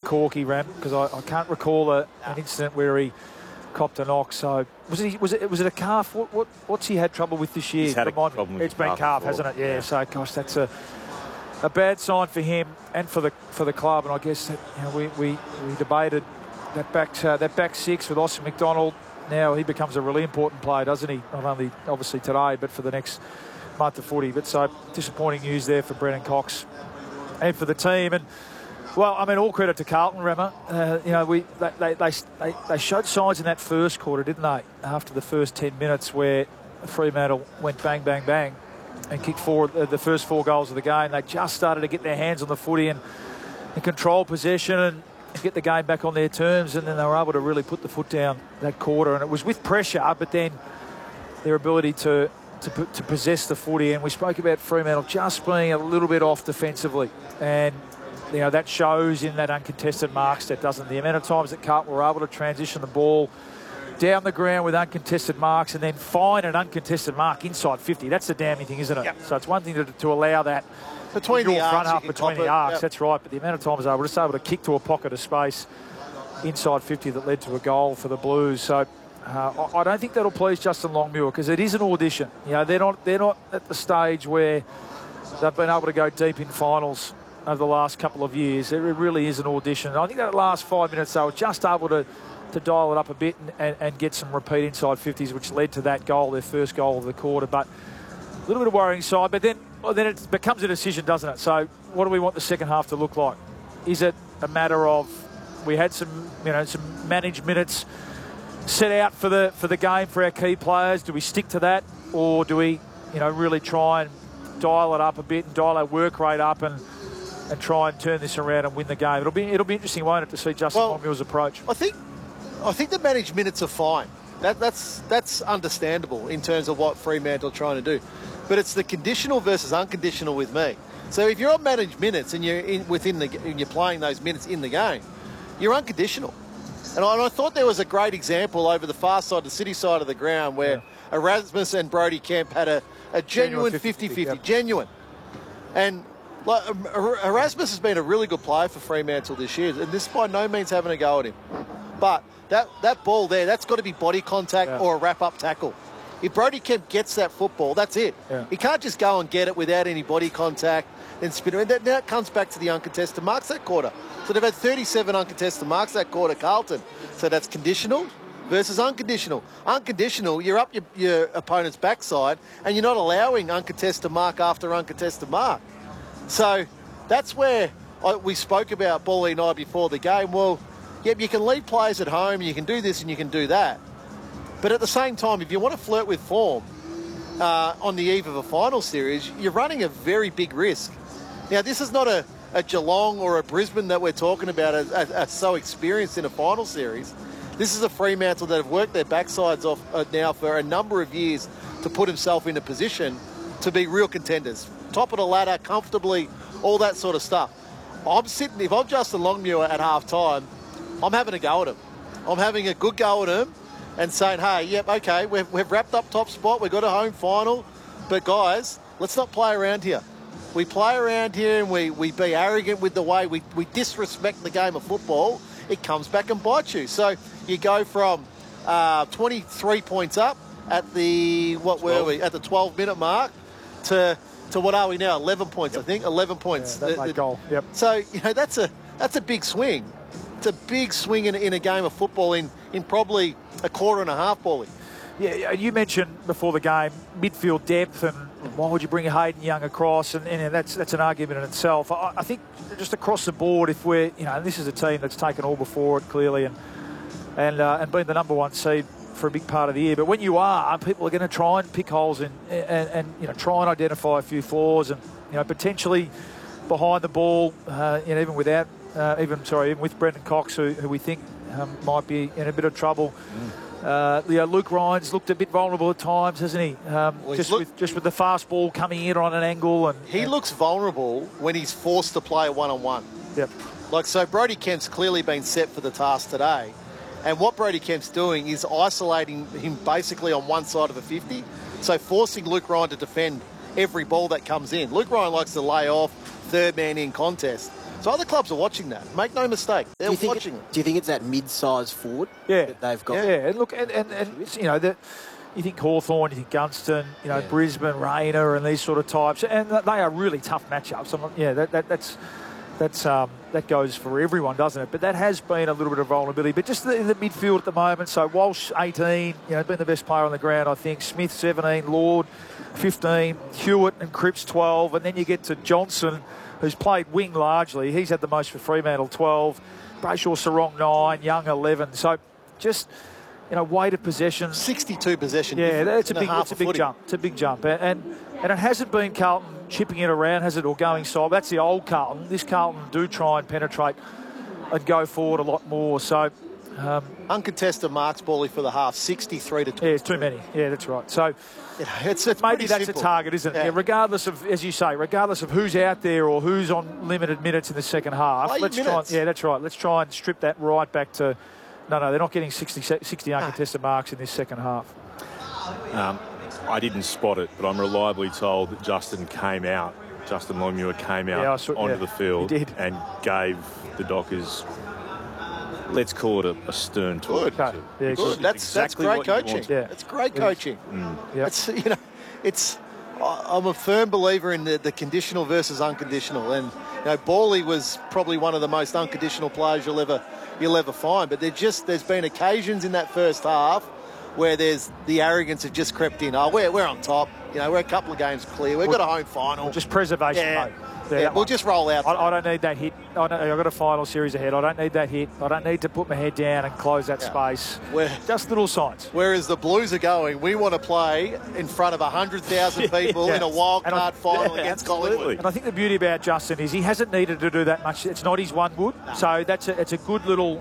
Corky, Ram, because I can't recall an incident where he copped a knock. So was it a calf? What's he had trouble with this year? He's had a problem with it's been calf, hasn't it? Yeah. So gosh, that's a bad sign for him and for the club. And I guess that, we debated that back six with Austin McDonald. Now he becomes a really important player, doesn't he? Not only obviously today, but for the next month of footy. But so disappointing news there for Brennan Cox and for the team. And well, I mean, all credit to Carlton, Remmer. They showed signs in that first quarter, didn't they? After the first 10 minutes, where Fremantle went bang, bang, bang, and kicked the first 4 goals of the game. They just started to get their hands on the footy and control possession and get the game back on their terms, and then they were able to really put the foot down that quarter. And it was with pressure, but then their ability to possess the footy. And we spoke about Fremantle just being a little bit off defensively, and that shows in that uncontested mark set, doesn't it? The amount of times that Carlton were able to transition the ball down the ground with uncontested marks and then find an uncontested mark inside 50. That's the damning thing, isn't it? Yep. So it's one thing to allow that between the arcs, front half between the arcs. Yep. That's right. But the amount of times they were just able to kick to a pocket of space inside 50 that led to a goal for the Blues. So I don't think that'll please Justin Longmuir, because it is an audition. They're not at the stage where they've been able to go deep in finals over the last couple of years. It really is an audition. And I think that last 5 minutes they were just able to dial it up a bit and get some repeat inside 50s, which led to that goal, their first goal of the quarter. But a little bit of worrying side. But then it becomes a decision, doesn't it? So what do we want the second half to look like? Is it a matter of we had some managed minutes set out for the game for our key players? Do we stick to that, or do we really try and dial it up a bit and dial our work rate up and try and turn this around and win the game? It'll be interesting, won't it, to see Justin Longmuir's approach. I think the managed minutes are fine. That's understandable in terms of what Fremantle are trying to do, but it's the conditional versus unconditional with me. So if you're on managed minutes and you're playing those minutes in the game, you're unconditional. And I thought there was a great example over the far side, the city side of the ground, where Erasmus and Brody Kemp had a genuine 50-50, genuine. And Erasmus has been a really good player for Fremantle this year, and this is by no means having a go at him. But that ball there, that's got to be body contact or a wrap-up tackle. If Brody Kemp gets that football, that's it. Yeah. He can't just go and get it without any body contact and spin it. And that comes back to the uncontested marks that quarter. So they've had 37 uncontested marks that quarter, Carlton. So that's conditional versus unconditional. Unconditional, you're up your opponent's backside and you're not allowing uncontested mark after uncontested mark. So that's where we spoke about, Bally and I, before the game. Well, you can leave players at home, you can do this and you can do that. But at the same time, if you want to flirt with form on the eve of a final series, you're running a very big risk. Now, this is not a Geelong or a Brisbane that we're talking about as so experienced in a final series. This is a Fremantle that have worked their backsides off now for a number of years to put himself in a position to be real contenders. Top of the ladder, comfortably, all that sort of stuff. If I'm Justin Longmuir at half-time, I'm having a go at him. I'm having a good go at him and saying, hey, yep, okay, we've wrapped up top spot, we've got a home final, but guys, let's not play around here. We play around here and we be arrogant with the way we disrespect the game of football, it comes back and bites you. So you go from 23 points up at the, at the 12-minute mark to what are we now, 11 points, I think, 11 points. Yeah, that goal, yep. So, that's a big swing. It's a big swing in a game of football in probably a quarter and a half, Bally. Yeah, you mentioned before the game midfield depth and why would you bring Hayden Young across, and that's an argument in itself. I think just across the board, if we're, this is a team that's taken all before it clearly and been the number one seed for a big part of the year. But when you are, people are going to try and pick holes and try and identify a few flaws and potentially behind the ball, even with Brendan Cox, who we think might be in a bit of trouble. Luke Ryan's looked a bit vulnerable at times, hasn't he? Just with the fast ball coming in on an angle, and he looks vulnerable when he's forced to play a one-on-one. Yep. So Brody Kemp's clearly been set for the task today, and what Brody Kemp's doing is isolating him basically on one side of a 50, so forcing Luke Ryan to defend every ball that comes in. Luke Ryan likes to lay off, third man in contest. So other clubs are watching that. Make no mistake, they're watching it. Do you think it's that mid-sized forward Yeah. that they've got? Yeah, and look, and you know, you think Hawthorn, you think Gunston, you know, Brisbane, Rayner, and these sort of types, and they are really tough matchups. That goes for everyone, doesn't it? But that has been a little bit of vulnerability. But just in the midfield at the moment, so Walsh, 18, you know, been the best player on the ground, I think. Smith, 17, Lord, 15, Hewitt and Cripps, 12, and then you get to Johnson, who's played wing largely. He's had the most for Fremantle, 12. Brayshaw Sarong, 9. Young, 11. So just, you know, weighted possession. 62 possession. Yeah, it's a big footy. jump. It's a big jump. And it hasn't been Carlton chipping it around, has it, or going side. That's the old Carlton. This Carlton do try and penetrate and go forward a lot more. So uncontested marks, Bally, for the half, 63 to 20. Yeah, it's too many. Yeah, that's right. So it's maybe that's simple. a target, isn't it? Yeah. Yeah, regardless of, as you say, regardless of who's out there or who's on limited minutes in the second half. Play minutes. That's right. Let's try and strip that right back to. No, they're not getting 60 uncontested marks in this second half. I didn't spot it, but I'm reliably told that Justin Longmuir came out onto the field and gave the Dockers, let's call it a stern talk. Good. Yeah, good. That's great coaching. Yeah. That's great coaching. Yep. It's, you know, I'm a firm believer in the conditional versus unconditional, and you know, Bally was probably one of the most unconditional players you'll ever find. But there's been occasions in that first half where the arrogance have just crept in. Oh, we're on top. You know, we're a couple of games clear. We've got a home final. Just preservation, mate. Yeah, we'll just roll out. I don't need that hit. I've got a final series ahead. I don't need that hit. I don't need to put my head down and close that space. Just little signs. Whereas the Blues are going, we want to play in front of 100,000 people in a wild card final against Collingwood. And I think the beauty about Justin is he hasn't needed to do that much. It's not his one wood. No. So it's a good little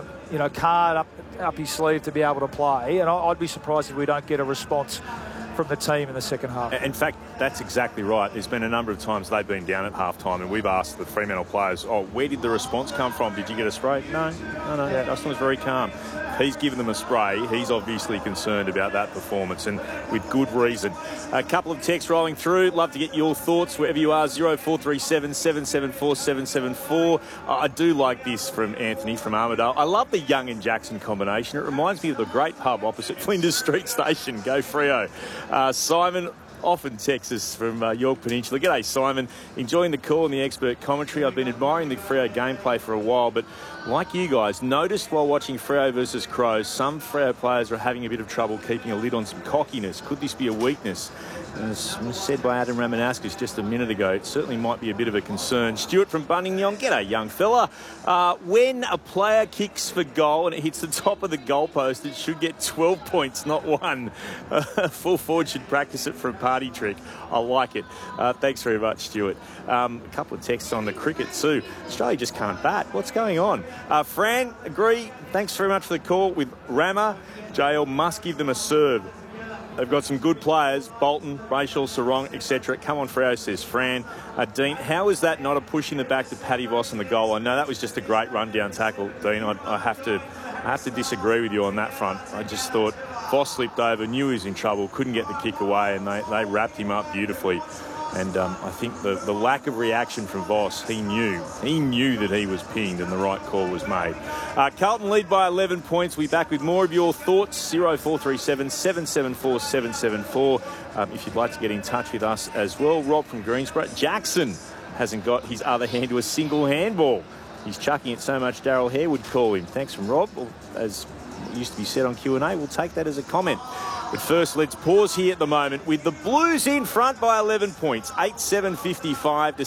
card up his sleeve to be able to play. And I'd be surprised if we don't get a response from the team in the second half. In fact, that's exactly right. There's been a number of times they've been down at half-time and we've asked the Fremantle players, where did the response come from? Did you get a spray? No. Yeah. Justin was very calm. He's given them a spray. He's obviously concerned about that performance, and with good reason. A couple of texts rolling through. Love to get your thoughts wherever you are. 0437 774 774. I do like this from Anthony from Armidale. I love the Young and Jackson combination. It reminds me of the great pub opposite Flinders Street Station. Go Freo. Simon often texts us from York Peninsula. G'day, Simon. Enjoying the call and the expert commentary. I've been admiring the Freo gameplay for a while, but like you guys, noticed while watching Freo versus Crows, some Freo players are having a bit of trouble keeping a lid on some cockiness. Could this be a weakness? As was said by Adam Ramanauskas just a minute ago, it certainly might be a bit of a concern. Stuart from Buninyong. G'day, young fella. When a player kicks for goal and it hits the top of the goalpost, it should get 12 points, not 1. Full forward should practice it for a party trick. I like it. Thanks very much, Stuart. A couple of texts on the cricket too. Australia just can't bat. What's going on? Fran, agree. Thanks very much for the call with Rama. JL must give them a serve. They've got some good players, Bolton, Brayshaw, Sarong, etc. Come on, Freo, says Fran. Dean, how is that not a push in the back to Paddy Voss on the goal? I know that was just a great run-down tackle, Dean. I have to disagree with you on that front. I just thought Voss slipped over, knew he was in trouble, couldn't get the kick away, and they wrapped him up beautifully. And I think the lack of reaction from Voss, he knew that he was pinged and the right call was made. Carlton lead by 11 points. We'll be back with more of your thoughts. 0437 774 774. If you'd like to get in touch with us as well. Rob from Greensboro. Jackson hasn't got his other hand to a single handball. He's chucking it so much Daryl Hare would call him. Thanks from Rob. As used to be said on Q&A, we'll take that as a comment. But first, let's pause here at the moment with the Blues in front by 11 points, 8-7-55 to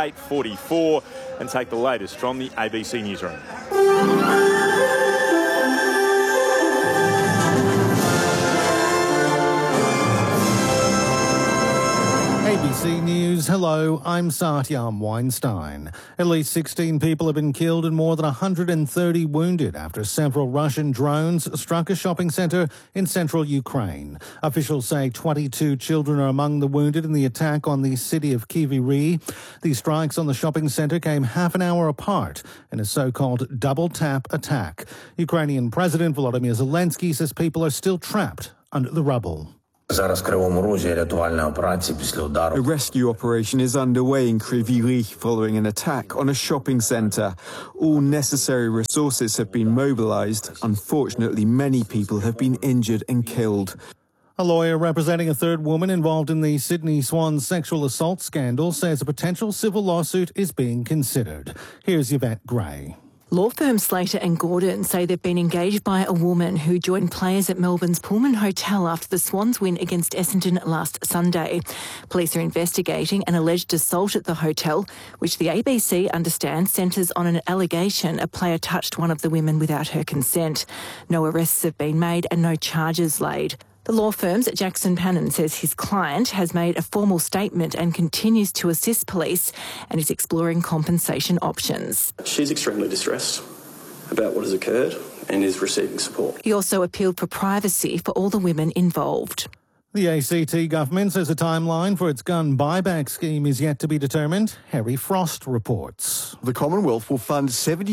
6-8-44, and take the latest from the ABC Newsroom. ABC News, hello, I'm Satyam Weinstein. At least 16 people have been killed and more than 130 wounded after several Russian drones struck a shopping centre in central Ukraine. Officials say 22 children are among the wounded in the attack on the city of Kryvyi Rih. The strikes on the shopping centre came half an hour apart in a so-called double-tap attack. Ukrainian President Volodymyr Zelensky says people are still trapped under the rubble. A rescue operation is underway in Kryvyi Rih following an attack on a shopping centre. All necessary resources have been mobilised. Unfortunately, many people have been injured and killed. A lawyer representing a third woman involved in the Sydney Swans sexual assault scandal says a potential civil lawsuit is being considered. Here's Yvette Gray. Law firm Slater and Gordon say they've been engaged by a woman who joined players at Melbourne's Pullman Hotel after the Swans win against Essendon last Sunday. Police are investigating an alleged assault at the hotel, which the ABC understands centres on an allegation a player touched one of the women without her consent. No arrests have been made and no charges laid. The law firm's Jackson Pannon says his client has made a formal statement and continues to assist police and is exploring compensation options. She's extremely distressed about what has occurred and is receiving support. He also appealed for privacy for all the women involved. The ACT government says a timeline for its gun buyback scheme is yet to be determined. Harry Frost reports. The Commonwealth will fund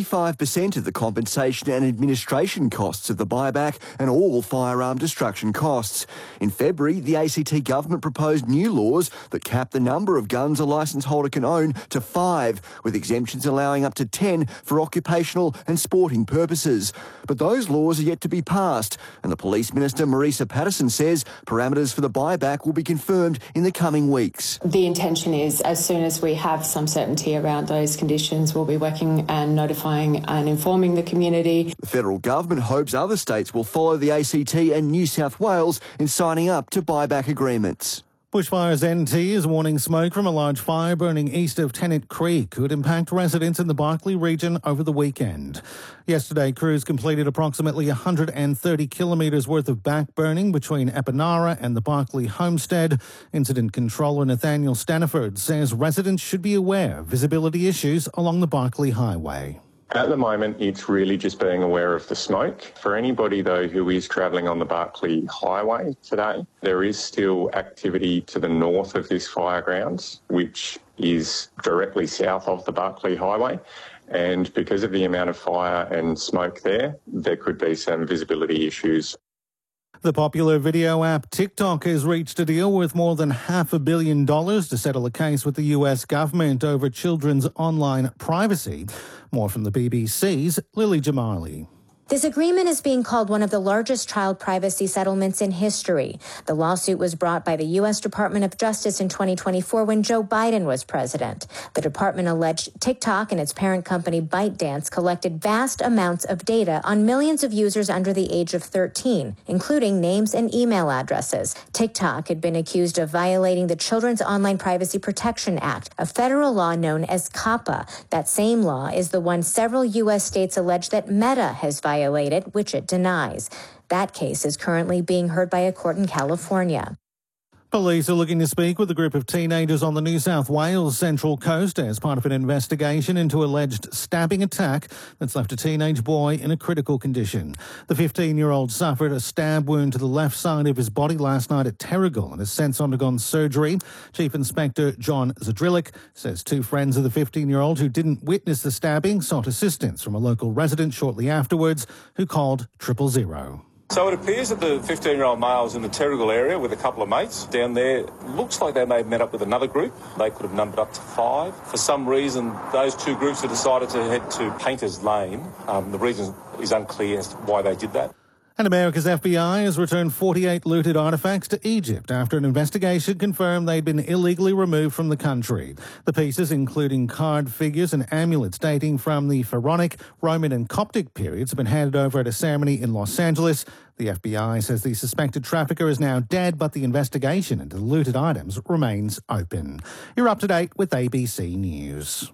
75% of the compensation and administration costs of the buyback and all firearm destruction costs. In February, the ACT government proposed new laws that cap the number of guns a licence holder can own to 5, with exemptions allowing up to 10 for occupational and sporting purposes. But those laws are yet to be passed, and the Police Minister, Marisa Patterson, says parameters for the buyback will be confirmed in the coming weeks. The intention is, as soon as we have some certainty around those conditions, we'll be working and notifying and informing the community. The federal government hopes other states will follow the ACT and New South Wales in signing up to buyback agreements. Bushfires NT is warning smoke from a large fire burning east of Tennant Creek could impact residents in the Barkly region over the weekend. Yesterday, crews completed approximately 130 kilometres worth of back burning between Epinara and the Barkly homestead. Incident controller Nathaniel Staniford says residents should be aware of visibility issues along the Barkly highway. At the moment, it's really just being aware of the smoke. For anybody, though, who is travelling on the Barkly Highway today, there is still activity to the north of this fireground, which is directly south of the Barkly Highway. And because of the amount of fire and smoke there could be some visibility issues. The popular video app TikTok has reached a deal worth more than $500 million to settle a case with the US government over children's online privacy. More from the BBC's Lily Jamali. This agreement is being called one of the largest child privacy settlements in history. The lawsuit was brought by the U.S. Department of Justice in 2024 when Joe Biden was president. The department alleged TikTok and its parent company ByteDance collected vast amounts of data on millions of users under the age of 13, including names and email addresses. TikTok had been accused of violating the Children's Online Privacy Protection Act, a federal law known as COPPA. That same law is the one several U.S. states allege that Meta has violated, which it denies. That case is currently being heard by a court in California. Police are looking to speak with a group of teenagers on the New South Wales Central Coast as part of an investigation into alleged stabbing attack that's left a teenage boy in a critical condition. The 15-year-old suffered a stab wound to the left side of his body last night at Terrigal and has since undergone surgery. Chief Inspector John Zadrillik says two friends of the 15-year-old who didn't witness the stabbing sought assistance from a local resident shortly afterwards who called 000. So it appears that the 15-year-old male is in the Terrigal area with a couple of mates down there. Looks like they may have met up with another group. They could have numbered up to 5. For some reason, those two groups have decided to head to Painters Lane. The reason is unclear as to why they did that. And America's FBI has returned 48 looted artefacts to Egypt after an investigation confirmed they'd been illegally removed from the country. The pieces, including card figures and amulets dating from the Pharaonic, Roman and Coptic periods, have been handed over at a ceremony in Los Angeles. The FBI says the suspected trafficker is now dead, but the investigation into the looted items remains open. You're up to date with ABC News.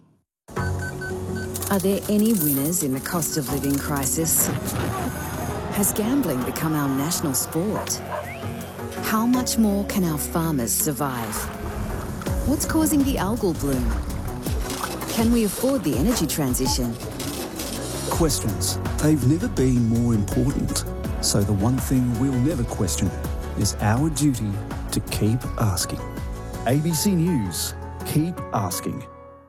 Are there any winners in the cost of living crisis? Has gambling become our national sport? How much more can our farmers survive? What's causing the algal bloom? Can we afford the energy transition? Questions. They've never been more important. So the one thing we'll never question is our duty to keep asking. ABC News. Keep asking.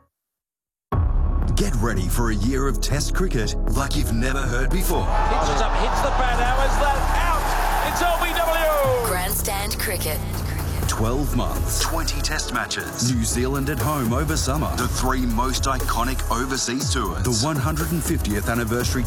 Get ready for a year of Test cricket like you've never heard before. Pitches up, hits the bat, how is that? Out! It's LBW. Grandstand cricket. 12 months, 20 test matches, New Zealand at home over summer, the 3 most iconic overseas tours, the 150th anniversary